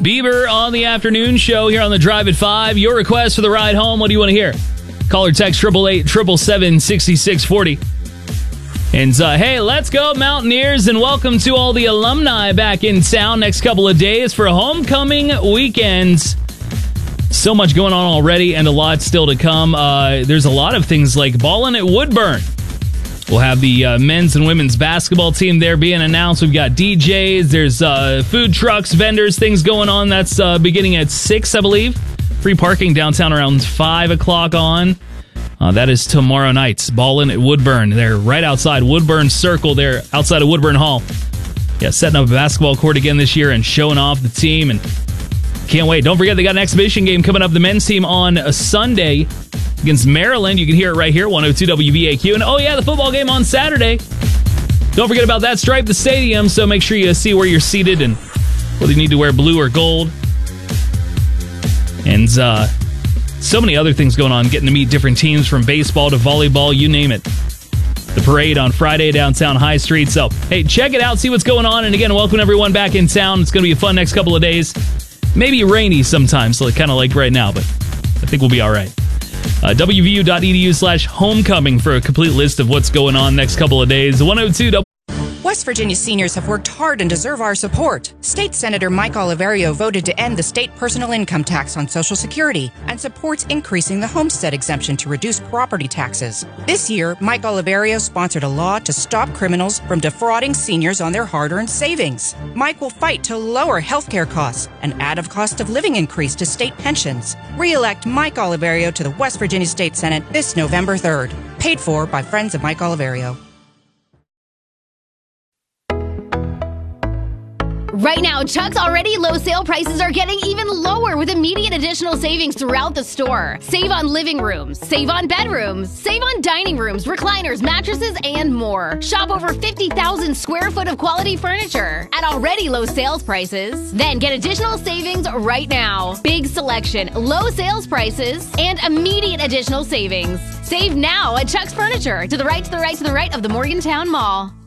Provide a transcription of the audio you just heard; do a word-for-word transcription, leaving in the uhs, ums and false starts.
Bieber on the afternoon show here on the Drive at five. Your request for the ride home. What do you want to hear? Call or text eight eight eight, seven seven, six six four zero. And uh, hey, let's go Mountaineers, and welcome to all the alumni back in town next couple of days for homecoming weekends. So much going on already and a lot still to come. Uh, there's a lot of things like Ballin' at Woodburn. We'll have the uh, men's and women's basketball team there being announced. We've got D Js, there's uh, food trucks, vendors, things going on. That's uh, beginning at six, I believe. Free parking downtown around five o'clock on. Uh, that is tomorrow night. Ballin' at Woodburn. They're right outside Woodburn Circle there, outside of Woodburn Hall. Yeah, setting up a basketball court again this year and showing off the team. And can't wait. Don't forget, they got an exhibition game coming up. The men's team on a Sunday against Maryland. You can hear it right here, one oh two W B A Q. And oh yeah, the football game on Saturday. Don't forget about that. Stripe the stadium, so make sure you see where you're seated and whether you need to wear blue or gold. And uh, so many other things going on. Getting to meet different teams from baseball to volleyball, you name it. The parade on Friday downtown High Street. So, hey, check it out, see what's going on. And again, welcome everyone back in town. It's going to be a fun next couple of days. Maybe rainy sometimes, so kind of like right now, but I think we'll be all right. Uh, W V U dot E D U slash homecoming for a complete list of what's going on next couple of days. one oh two West Virginia seniors have worked hard and deserve our support. State Senator Mike Oliverio voted to end the state personal income tax on Social Security and supports increasing the homestead exemption to reduce property taxes. This year, Mike Oliverio sponsored a law to stop criminals from defrauding seniors on their hard-earned savings. Mike will fight to lower health care costs and add a cost of living increase to state pensions. Re-elect Mike Oliverio to the West Virginia State Senate this November third. Paid for by friends of Mike Oliverio. Right now, Chuck's already low sale prices are getting even lower with immediate additional savings throughout the store. Save on living rooms, save on bedrooms, save on dining rooms, recliners, mattresses, and more. Shop over fifty thousand square foot of quality furniture at already low sales prices. Then get additional savings right now. Big selection, low sales prices, and immediate additional savings. Save now at Chuck's Furniture, to the right, to the right, to the right of the Morgantown Mall.